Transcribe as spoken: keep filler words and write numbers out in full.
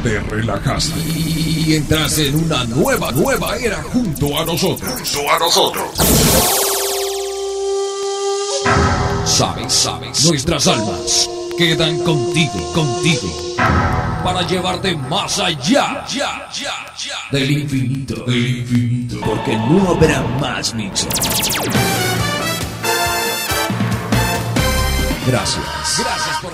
te relajaste y entraste en una nueva, nueva era junto a nosotros. Junto a nosotros. Sabes, sabes, nuestras almas quedan contigo, contigo, para llevarte más allá, ya, ya, ya, del infinito, del infinito, porque no habrá más mixes. Gracias, gracias por